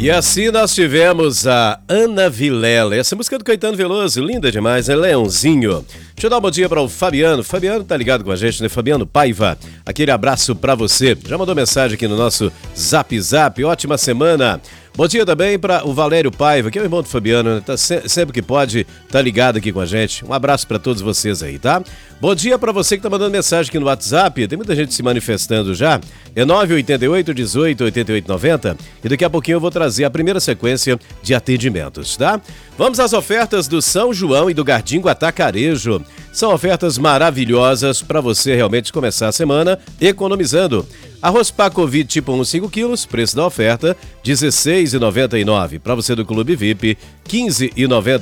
E assim nós tivemos a Ana Vilela. Essa música é do Caetano Veloso, linda demais, é Leãozinho. Deixa eu dar um bom dia para o Fabiano. Fabiano tá ligado com a gente, né? Fabiano Paiva, aquele abraço para você. Já mandou mensagem aqui no nosso Zap Zap. Ótima semana. Bom dia também para o Valério Paiva, que é o irmão do Fabiano, né? Tá sempre que pode, tá ligado aqui com a gente. Um abraço para todos vocês aí, tá? Bom dia para você que tá mandando mensagem aqui no WhatsApp. Tem muita gente se manifestando já. É 988 18 88 90 e daqui a pouquinho eu vou trazer a primeira sequência de atendimentos, tá? Vamos às ofertas do São João e do Gardingo Atacarejo. São ofertas maravilhosas para você realmente começar a semana economizando. Arroz Pacovit tipo 1, 5 quilos, preço da oferta, R$ 16,99. Para você do Clube VIP, R$ 15,99.